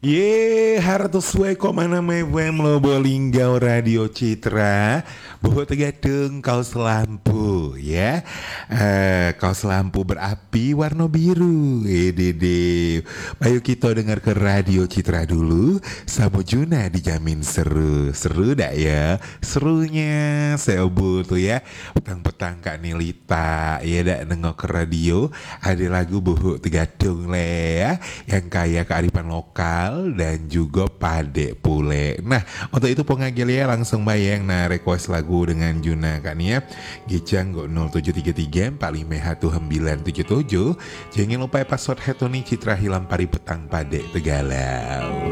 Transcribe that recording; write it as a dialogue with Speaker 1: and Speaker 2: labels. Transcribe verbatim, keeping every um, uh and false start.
Speaker 1: Ye, hartos we komana mewem lo bolinggau radio Citra bahwa tegadeng kaos lampu ya. Eh, kaos lampu berapi warna biru. Eh, dede. Ayo kita dengar ke radio Citra dulu. Samo Juna dijamin seru. Seru dak ya? Serunya seobu tuh ya. Petang-petang Kak Nilita ya dak nengok ke radio. Ada lagu bahwa tegadeng le ya. Yang kaya kearifan lokal dan juga pade pule. Nah, untuk itu pengagil ya langsung bayang nah request lagu dengan Juna kan ya. Gijang go nol tujuh tiga tiga empat lima satu sembilan tujuh tujuh. Jangan lupa password hetoni Citra Hilam Pari Petang Pade Tegalau.